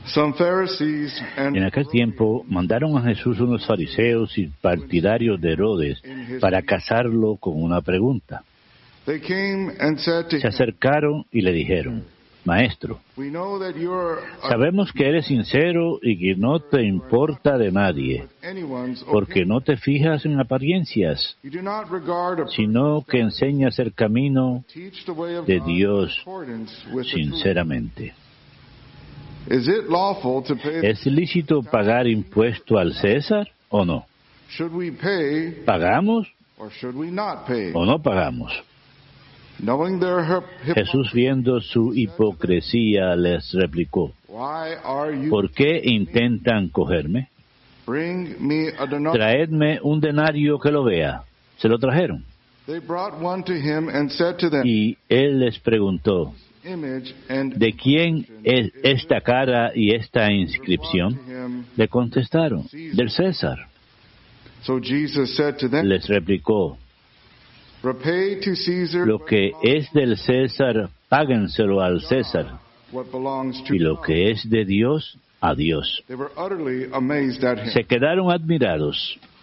En aquel tiempo mandaron a Jesús unos fariseos y partidarios de Herodes para casarlo con una pregunta. Se acercaron y le dijeron: Maestro, sabemos que eres sincero y que no te importa de nadie, porque no te fijas en apariencias, sino que enseñas el camino de Dios sinceramente. ¿Es lícito pagar impuesto al César o no? ¿Pagamos o no pagamos? Jesús, viendo su hipocresía, les replicó: ¿por qué intentan cogerme? Traedme un denario que lo vea. Se lo trajeron. Y él les preguntó: ¿de quién es esta cara y esta inscripción? Le contestaron: del César. Les replicó: lo que es del César, páguenselo al César, y lo que es de Dios, a Dios. Se quedaron admirados.